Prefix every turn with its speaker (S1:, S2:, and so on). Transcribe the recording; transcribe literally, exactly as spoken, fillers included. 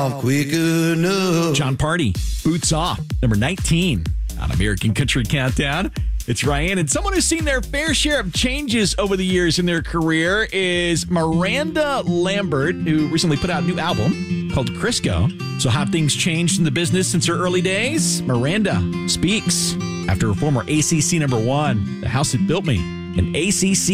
S1: off quick enough.
S2: John Party, Boots Off, number nineteen on American Country Countdown. It's Ryan, and someone who's seen their fair share of changes over the years in their career is Miranda Lambert, who recently put out a new album called Crisco. So how have things changed in the business since her early days? Miranda speaks after her former A C C number one, The House That Built Me, an A C C